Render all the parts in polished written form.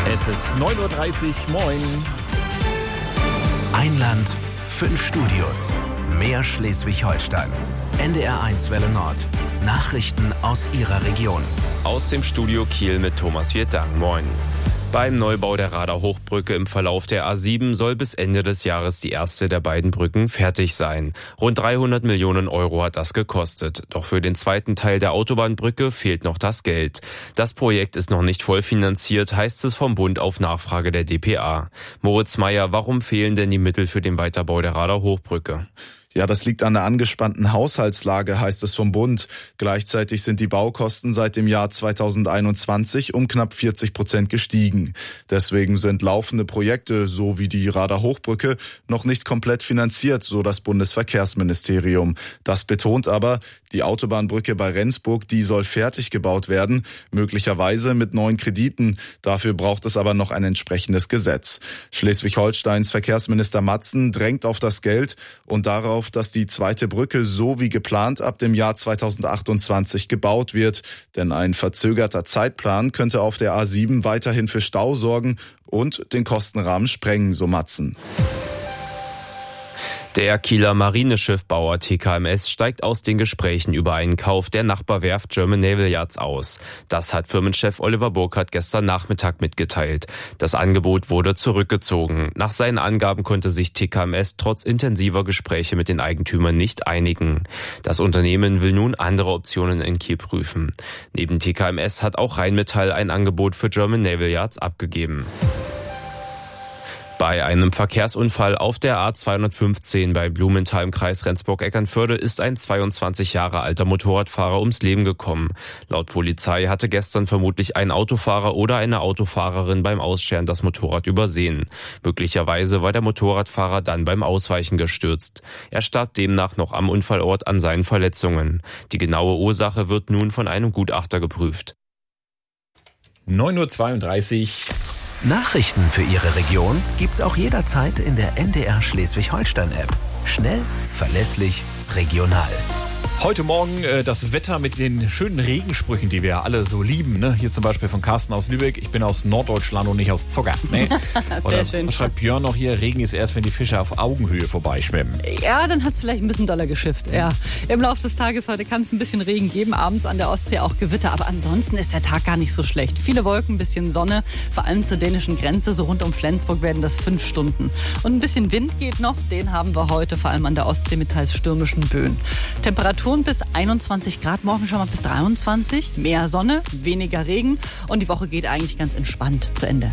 Es ist 9.30 Uhr, moin. Ein Land, 5 Studios, mehr Schleswig-Holstein. NDR1 Welle Nord. Nachrichten aus Ihrer Region. Aus dem Studio Kiel mit Thomas Wirtang. Moin. Beim Neubau der Rader Hochbrücke im Verlauf der A7 soll bis Ende des Jahres die erste der beiden Brücken fertig sein. Rund 300 Millionen Euro hat das gekostet. Doch für den zweiten Teil der Autobahnbrücke fehlt noch das Geld. Das Projekt ist noch nicht voll finanziert, heißt es vom Bund auf Nachfrage der dpa. Moritz Meyer, warum fehlen denn die Mittel für den Weiterbau der Rader Hochbrücke? Ja, das liegt an der angespannten Haushaltslage, heißt es vom Bund. Gleichzeitig sind die Baukosten seit dem Jahr 2021 um knapp 40% gestiegen. Deswegen sind laufende Projekte, so wie die Rader Hochbrücke, noch nicht komplett finanziert, so das Bundesverkehrsministerium. Das betont aber, die Autobahnbrücke bei Rendsburg, die soll fertig gebaut werden, möglicherweise mit neuen Krediten. Dafür braucht es aber noch ein entsprechendes Gesetz. Schleswig-Holsteins Verkehrsminister Matzen drängt auf das Geld und darauf, dass die zweite Brücke so wie geplant ab dem Jahr 2028 gebaut wird. Denn ein verzögerter Zeitplan könnte auf der A7 weiterhin für Stau sorgen und den Kostenrahmen sprengen, so Matzen. Der Kieler Marineschiffbauer TKMS steigt aus den Gesprächen über einen Kauf der Nachbarwerft German Naval Yards aus. Das hat Firmenchef Oliver Burkhardt gestern Nachmittag mitgeteilt. Das Angebot wurde zurückgezogen. Nach seinen Angaben konnte sich TKMS trotz intensiver Gespräche mit den Eigentümern nicht einigen. Das Unternehmen will nun andere Optionen in Kiel prüfen. Neben TKMS hat auch Rheinmetall ein Angebot für German Naval Yards abgegeben. Bei einem Verkehrsunfall auf der A215 bei Blumenthal im Kreis Rendsburg-Eckernförde ist ein 22 Jahre alter Motorradfahrer ums Leben gekommen. Laut Polizei hatte gestern vermutlich ein Autofahrer oder eine Autofahrerin beim Ausscheren das Motorrad übersehen. Möglicherweise war der Motorradfahrer dann beim Ausweichen gestürzt. Er starb demnach noch am Unfallort an seinen Verletzungen. Die genaue Ursache wird nun von einem Gutachter geprüft. 9.32 Uhr. Nachrichten für Ihre Region gibt's auch jederzeit in der NDR Schleswig-Holstein-App. Schnell, verlässlich, regional. Heute Morgen das Wetter mit den schönen Regensprüchen, die wir alle so lieben. Ne? Hier zum Beispiel von Carsten aus Lübeck. Ich bin aus Norddeutschland und nicht aus Zogger. Nee. Sehr schön. Was schreibt Björn noch hier? Regen ist erst, wenn die Fische auf Augenhöhe vorbeischwimmen. Ja, dann hat es vielleicht ein bisschen doller geschifft. Ja. Im Laufe des Tages heute kann es ein bisschen Regen geben. Abends an der Ostsee auch Gewitter. Aber ansonsten ist der Tag gar nicht so schlecht. Viele Wolken, ein bisschen Sonne. Vor allem zur dänischen Grenze, so rund um Flensburg werden das 5 Stunden. Und ein bisschen Wind geht noch. Den haben wir heute vor allem an der Ostsee mit teils stürmischen Böen. Temperaturen bis 21 Grad, morgen schon mal bis 23. Mehr Sonne, weniger Regen und die Woche geht eigentlich ganz entspannt zu Ende.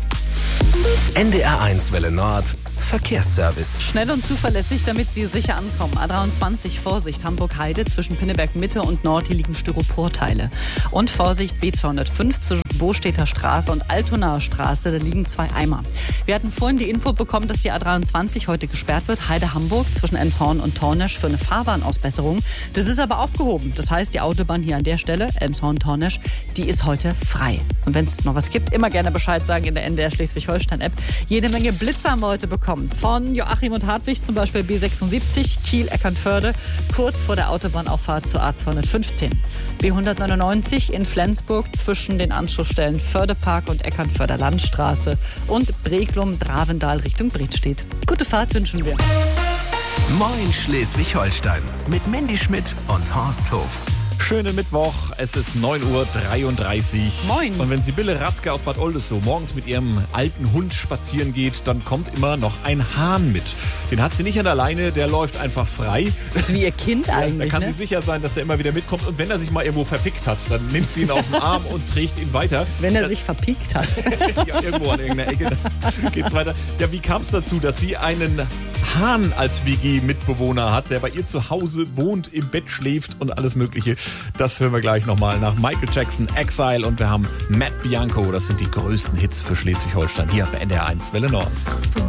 NDR1 Welle Nord. Verkehrsservice. Schnell und zuverlässig, damit Sie sicher ankommen. A23, Vorsicht, Hamburg-Heide zwischen Pinneberg-Mitte und Nord, hier liegen Styroporteile. Und Vorsicht, B205 zwischen Bostädter Straße und Altonaer Straße, da liegen 2 Eimer. Wir hatten vorhin die Info bekommen, dass die A23 heute gesperrt wird, Heide-Hamburg zwischen Elmshorn und Tornesch für eine Fahrbahnausbesserung. Das ist aber aufgehoben. Das heißt, die Autobahn hier an der Stelle, Elmshorn-Tornesch, die ist heute frei. Und wenn es noch was gibt, immer gerne Bescheid sagen in der NDR Schleswig-Holstein-App. Jede Menge Blitzer haben wir heute bekommen. Von Joachim und Hartwig, zum Beispiel B76, Kiel-Eckernförde, kurz vor der Autobahnauffahrt zur A215. B199 in Flensburg zwischen den Anschlussstellen Fördepark und Eckernförder Landstraße und Breglum-Dravendal Richtung Bredstedt. Gute Fahrt wünschen wir. Moin Schleswig-Holstein mit Mandy Schmidt und Horst Hof. Schönen Mittwoch, es ist 9.33 Uhr. Moin. Und wenn Sibylle Radke aus Bad Oldesloe morgens mit ihrem alten Hund spazieren geht, dann kommt immer noch ein Hahn mit. Den hat sie nicht an der Leine, der läuft einfach frei. Das ist wie ihr Kind eigentlich, Da kann sie sicher sein, dass der immer wieder mitkommt. Und wenn er sich mal irgendwo verpickt hat, dann nimmt sie ihn auf den Arm und trägt ihn weiter. Wenn er sich verpickt hat. Ja, irgendwo an irgendeiner Ecke geht's weiter. Ja, wie kam es dazu, dass sie einen Hahn als WG-Mitbewohner hat, der bei ihr zu Hause wohnt, im Bett schläft und alles Mögliche? Das hören wir gleich nochmal nach Michael Jackson, Exile, und wir haben Matt Bianco. Das sind die größten Hits für Schleswig-Holstein hier bei NDR1 Welle Nord.